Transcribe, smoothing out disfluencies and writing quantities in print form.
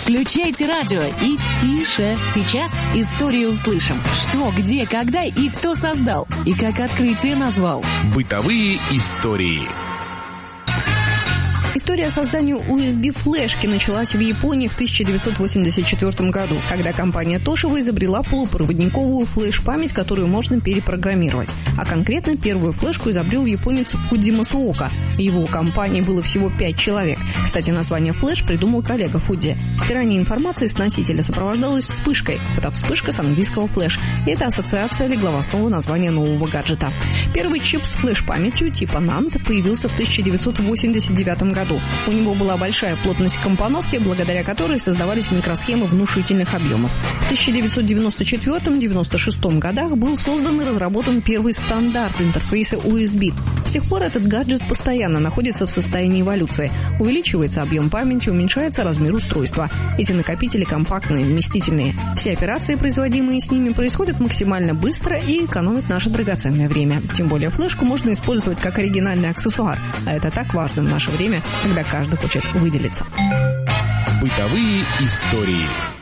Включайте радио и тише. Сейчас историю услышим. Что, где, когда и кто создал. И как открытие назвал. Бытовые истории. История создания USB-флешки началась в Японии в 1984 году, когда компания Toshiba изобрела полупроводниковую флеш-память, которую можно перепрограммировать. А конкретно первую флешку изобрел японец Фудзи Суока. В его компании было всего 5 человек. Кстати, название флеш придумал коллега Фудзи. Стирание информации с носителя сопровождалось вспышкой. Это вспышка с английского флеш. И эта ассоциация легла в основу названия нового гаджета. Первый чип с флеш-памятью типа NAND появился в 1989 году. У него была большая плотность компоновки, благодаря которой создавались микросхемы внушительных объемов. В 1994-1996 годах был создан и разработан первый стандарт интерфейса USB. С тех пор этот гаджет постоянно находится в состоянии эволюции. Увеличивается объем памяти, уменьшается размер устройства. Эти накопители компактные, вместительные. Все операции, производимые с ними, происходят максимально бытро и экономят наше драгоценное время. Тем более флешку можно использовать как оригинальный аксессуар. А это так важно в наше время, когда каждый хочет выделиться. Бытовые истории.